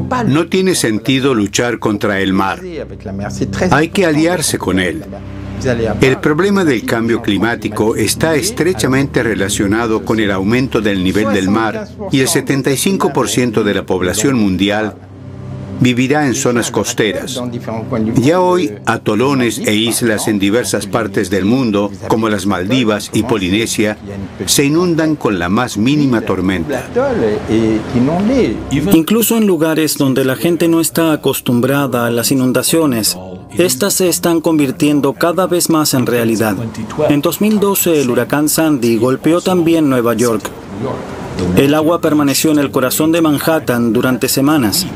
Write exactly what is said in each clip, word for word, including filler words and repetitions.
No tiene sentido luchar contra el mar. Hay que aliarse con él. El problema del cambio climático está estrechamente relacionado con el aumento del nivel del mar y el setenta y cinco por ciento de la población mundial vivirá en zonas costeras. Ya hoy, atolones e islas en diversas partes del mundo, como las Maldivas y Polinesia, se inundan con la más mínima tormenta. Incluso en lugares donde la gente no está acostumbrada a las inundaciones, estas se están convirtiendo cada vez más en realidad. En dos mil doce, el huracán Sandy golpeó también Nueva York. El agua permaneció en el corazón de Manhattan durante semanas.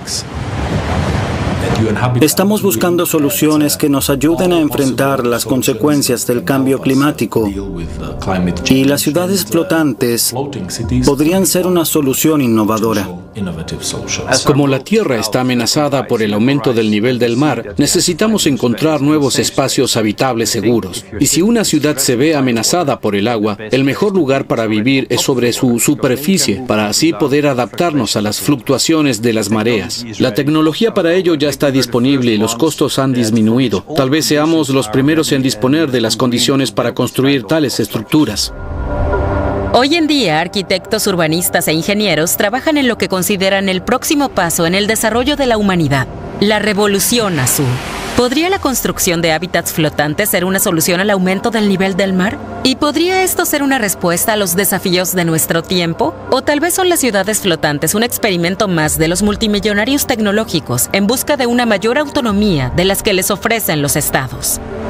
Estamos buscando soluciones que nos ayuden a enfrentar las consecuencias del cambio climático, y las ciudades flotantes podrían ser una solución innovadora. Como la Tierra está amenazada por el aumento del nivel del mar, necesitamos encontrar nuevos espacios habitables seguros. Y si una ciudad se ve amenazada por el agua, el mejor lugar para vivir es sobre su superficie, para así poder adaptarnos a las fluctuaciones de las mareas. La tecnología para ello ya está disponible y los costos han disminuido. Tal vez seamos los primeros en disponer de las condiciones para construir tales estructuras. Hoy en día, arquitectos, urbanistas e ingenieros trabajan en lo que consideran el próximo paso en el desarrollo de la humanidad, la revolución azul. ¿Podría la construcción de hábitats flotantes ser una solución al aumento del nivel del mar? ¿Y podría esto ser una respuesta a los desafíos de nuestro tiempo? ¿O tal vez son las ciudades flotantes un experimento más de los multimillonarios tecnológicos en busca de una mayor autonomía de las que les ofrecen los estados?